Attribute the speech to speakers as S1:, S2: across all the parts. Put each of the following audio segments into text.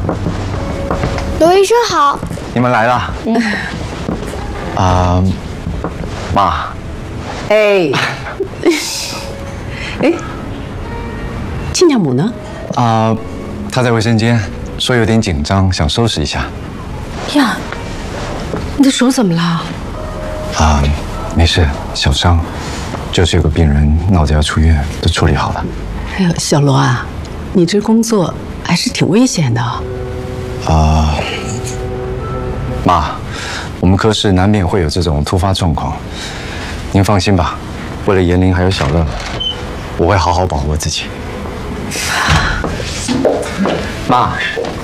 S1: 罗医生好，
S2: 你们来了。妈。
S3: 哎，哎，亲家母呢？
S2: 她在卫生间，说有点紧张，想收拾一下。
S3: 呀，你的手怎么了？
S2: 没事，小伤，就是有个病人闹着要出院，都处理好了。
S3: 哎呦，小罗啊，你这工作还是挺危险的。
S2: 妈，我们科室难免会有这种突发状况，您放心吧。为了严玲还有小乐，我会好好保护自己。妈，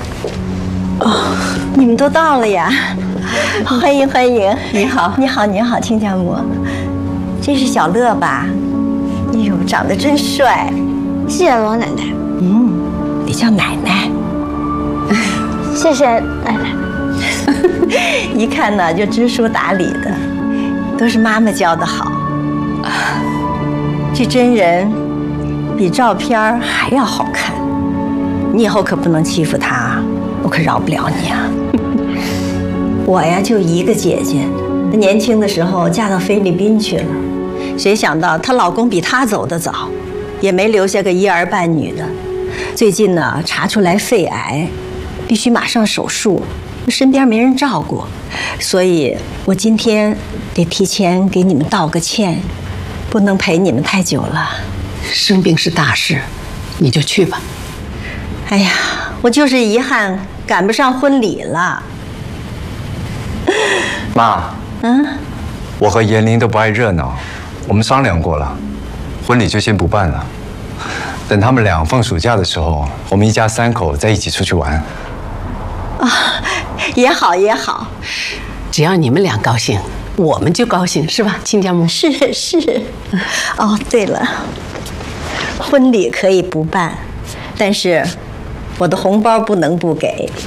S4: 你们都到了呀！欢迎欢迎，你好，你好，你好，亲家母，这是小乐吧？哎呦，长得真帅！
S1: 谢谢罗奶奶。
S4: 得叫奶奶。
S1: 谢谢奶奶。
S4: 一看呢就知书达理的，都是妈妈教的好。这真人比照片还要好看，你以后可不能欺负她，我可饶不了你啊！我呀就一个姐姐，她年轻的时候嫁到菲律宾去了，谁想到她老公比她走得早，也没留下个一儿半女的。最近呢查出来肺癌，必须马上手术，身边没人照顾，所以我今天得提前给你们道个歉，不能陪你们太久了。
S3: 生病是大事，你就去吧。
S4: 哎呀，我就是遗憾赶不上婚礼了。
S2: 妈，我和严玲都不爱热闹，我们商量过了，婚礼就先不办了。等他们俩放暑假的时候，我们一家3口再一起出去玩。
S4: 也好也好，
S3: 只要你们俩高兴，我们就高兴，是吧，亲家母？
S4: 是。哦，对了，婚礼可以不办，但是我的红包不能不给。